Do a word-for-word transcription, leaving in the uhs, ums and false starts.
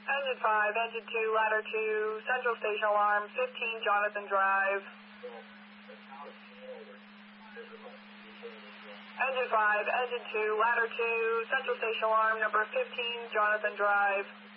Engine five, engine two, ladder two, central station alarm, fifteen Jonathan Drive. Engine five, engine two, ladder two, central station alarm, number fifteen Jonathan Drive.